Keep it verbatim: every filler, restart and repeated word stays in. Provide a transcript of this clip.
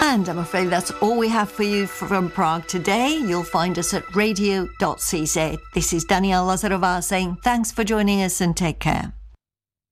And I'm afraid that's all we have for you from Prague today. You'll find us at radio dot c z. This is Danielle Lazarová saying thanks for joining us and take care.